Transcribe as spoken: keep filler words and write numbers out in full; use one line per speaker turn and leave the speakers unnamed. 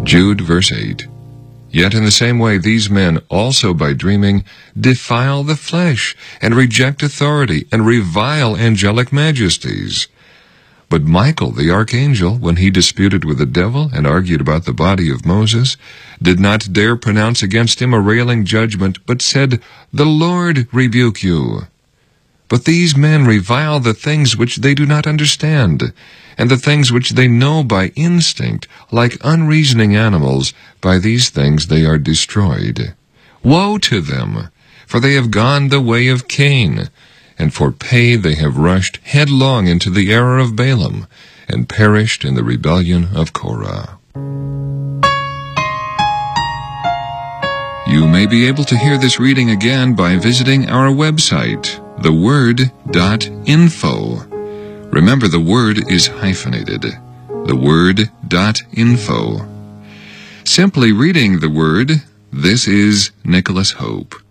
Jude, verse eight. Yet in the same way these men also by dreaming defile the flesh, and reject authority, and revile angelic majesties. But Michael the archangel, when he disputed with the devil and argued about the body of Moses, did not dare pronounce against him a railing judgment, but said, The Lord rebuke you. But these men revile the things which they do not understand, and the things which they know by instinct, like unreasoning animals, by these things they are destroyed. Woe to them! For they have gone the way of Cain, and for pay they have rushed headlong into the error of Balaam, and perished in the rebellion of Korah. You may be able to hear this reading again by visiting our website, the word dot info. Remember, the word is hyphenated. the word dot info. Simply reading the Word, this is Nicholas Hope.